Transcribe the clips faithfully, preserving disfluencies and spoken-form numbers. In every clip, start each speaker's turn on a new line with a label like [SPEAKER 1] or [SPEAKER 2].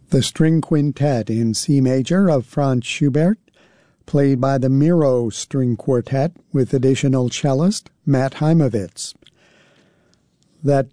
[SPEAKER 1] The String Quintet in C major of Franz Schubert, played by the Miro String Quartet with additional cellist Matt Heimovitz. That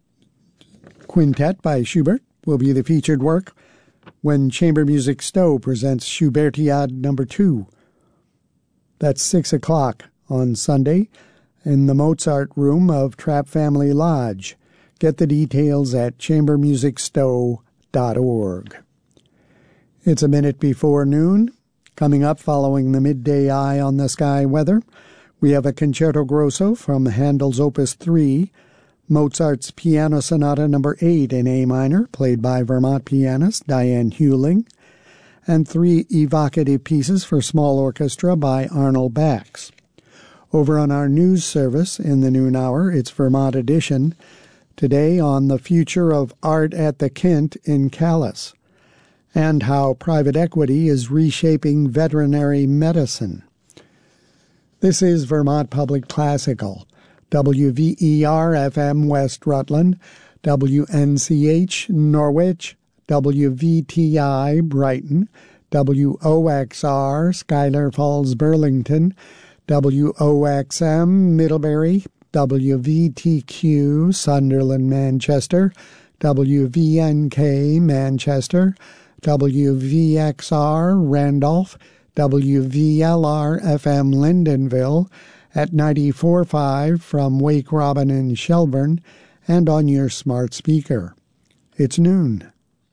[SPEAKER 1] quintet by Schubert will be the featured work when Chamber Music Stowe presents Schubertiade number two. That's six o'clock on Sunday in the Mozart Room of Trapp Family Lodge. Get the details at chamber music stowe dot org. It's a minute before noon. Coming up following the midday eye on the sky weather, we have a Concerto Grosso from Handel's Opus three, Mozart's Piano Sonata number eight in A minor, played by Vermont pianist Diane Hewling, and three evocative pieces for small orchestra by Arnold Bax. Over on our news service in the noon hour, it's Vermont Edition, today on the future of art at the Kint in Calais, and how private equity is reshaping veterinary medicine. This is Vermont Public Classical, W V E R F M West Rutland, W N C H Norwich, W V T I Brighton, W O X R Schuyler Falls Burlington, W O X M Middlebury, W V T Q Sunderland Manchester, W V N K Manchester, W V X R Randolph, W V L R F M Lyndonville, at ninety-four point five from Wake Robin in Shelburne, and on your smart speaker. It's noon.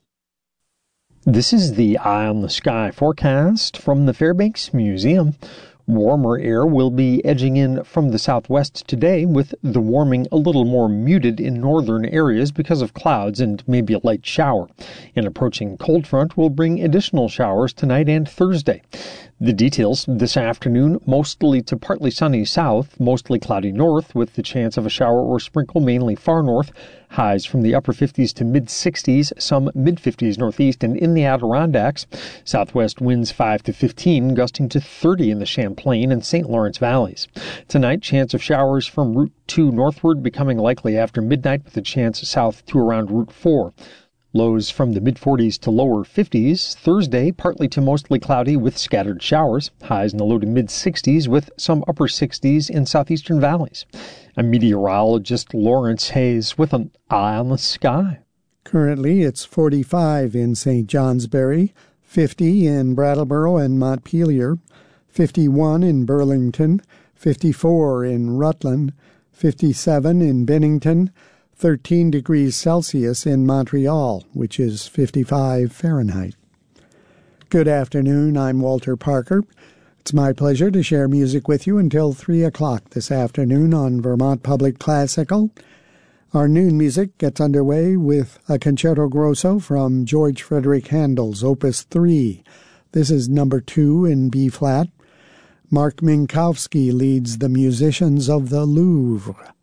[SPEAKER 2] This is the Eye on the Sky forecast from the Fairbanks Museum. Warmer air will be edging in from the southwest today, with the warming a little more muted in northern areas because of clouds and maybe a light shower. An approaching cold front will bring additional showers tonight and Thursday. The details this afternoon: mostly to partly sunny south, mostly cloudy north, with the chance of a shower or sprinkle mainly far north. Highs from the upper fifties to mid-sixties, some mid-fifties northeast and in the Adirondacks. Southwest winds five to fifteen, gusting to thirty in the Champlain and Saint Lawrence valleys. Tonight, chance of showers from Route two northward becoming likely after midnight, with a chance south to around Route four. Lows from the mid-forties to lower fifties. Thursday, partly to mostly cloudy with scattered showers. Highs in the low to mid-sixties with some upper sixties in southeastern valleys. I'm meteorologist Lawrence Hayes with an eye on the sky.
[SPEAKER 1] Currently, it's forty-five in Saint Johnsbury, fifty in Brattleboro and Montpelier, fifty-one in Burlington, fifty-four in Rutland, fifty-seven in Bennington, thirteen degrees Celsius in Montreal, which is fifty-five Fahrenheit. Good afternoon, I'm Walter Parker. It's my pleasure to share music with you until three o'clock this afternoon on Vermont Public Classical. Our noon music gets underway with a Concerto Grosso from George Frederick Handel's Opus three. This is number two in B-flat. Mark Minkowski leads the musicians of the Louvre.